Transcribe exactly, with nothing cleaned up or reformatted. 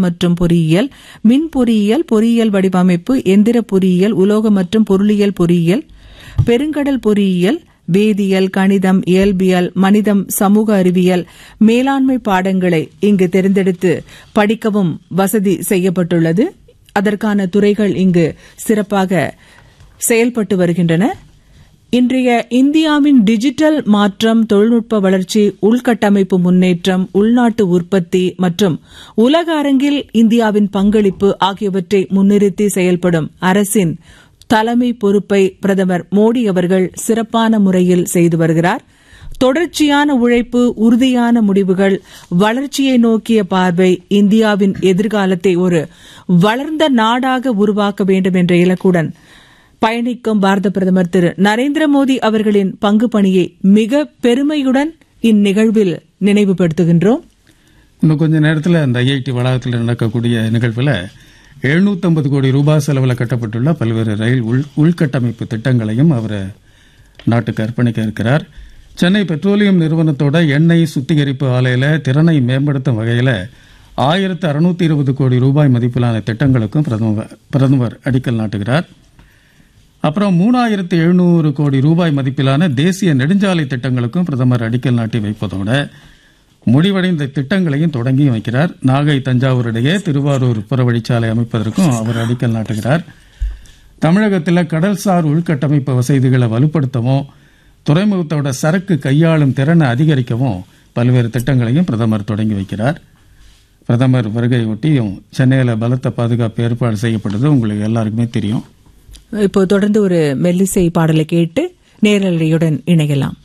மற்றும் பொறியியல், மின் பொறியியல், பொறியியல் வடிவமைப்பு, எந்திர பொறியியல், உலோக மற்றும் பொருளியல் பொறியியல், பெருங்கடல் பொறியியல், வேதியியல், கணிதம், இயல்பியல், மனிதம், சமூக அறிவியல், மேலாண்மை பாடங்களை இங்கு தேர்ந்தெடுத்து படிக்கவும் வசதி செய்யப்பட்டுள்ளது. அதற்கான துறைகள் இங்கு சிறப்பாக செயல்பட்டு வருகின்றன. இன்றைய இந்தியாவின் டிஜிட்டல் மாற்றம், தொழில்நுட்ப வளர்ச்சி, உள்கட்டமைப்பு முன்னேற்றம், உள்நாட்டு உற்பத்தி மற்றும் உலக அரங்கில் இந்தியாவின் பங்களிப்பு ஆகியவற்றை முன்னிறுத்தி செயல்படும் அரசின் தலைமை பொறுப்பை பிரதமர் மோடி அவர்கள் சிறப்பான முறையில் செய்து வருகிறார். தொடர்ச்சியான உழைப்பு, உறுதியான முடிவுகள், வளர்ச்சியை நோக்கிய பார்வை இந்தியாவின் எதிர்காலத்தை ஒரு வளர்ந்த நாடாக உருவாக்க வேண்டும் என்ற இலக்குடன் பயணிக்கும் பாரத பிரதமர் திரு நரேந்திர மோடி அவர்களின் பங்கு பணியை மிக பெருமையுடன் இந்நிகழ்வில் நினைவுபடுத்துகின்றோம். இன்னும் கொஞ்ச நேரத்தில் அந்த ஐஐடி வளாகத்தில் நடக்கக்கூடிய நிகழ்வில் எழுநூத்தி ஐம்பது கோடி ரூபாய் செலவில் கட்டப்பட்டுள்ள பல்வேறு ரயில் உள்கட்டமைப்பு திட்டங்களையும் அவர் நாட்டுக்கு அர்ப்பணிக்க இருக்கிறார். சென்னை பெட்ரோலியம் நிறுவனத்தோட எண்ணெய் சுத்திகரிப்பு ஆலையில திறனை மேம்படுத்தும் வகையில் ஆயிரத்து அறுநூத்தி இருபது கோடி ரூபாய் மதிப்பிலான திட்டங்களுக்கும் பிரதமர் அடிக்கல் நாட்டுகிறார். அப்புறம் மூணாயிரத்து எழுநூறு கோடி ரூபாய் மதிப்பிலான தேசிய நெடுஞ்சாலை திட்டங்களுக்கும் பிரதமர் அடிக்கல் நாட்டி வைப்பதோட முடிவடைந்த திட்டங்களையும் தொடங்கி வைக்கிறார். நாகை தஞ்சாவூர் இடையே திருவாரூர் புறவழிச்சாலை அமைப்பதற்கும் அவர் அடிக்கல் நாட்டுகிறார். தமிழகத்தில் கடல்சார் உள்கட்டமைப்பு வசதிகளை வலுப்படுத்தவும் துறைமுகத்தோட சரக்கு கையாளும் திறனை அதிகரிக்கவும் பல்வேறு திட்டங்களையும் பிரதமர் தொடங்கி வைக்கிறார். பிரதமர் வருகையொட்டியும் சென்னையில் பலத்த பாதுகாப்பு ஏற்பாடு செய்யப்பட்டது உங்களுக்கு எல்லாருக்குமே தெரியும். இப்போ தொடர்ந்து ஒரு மெல்லிசை பாடலை கேட்டு நேரலையுடன் இணையலாம்.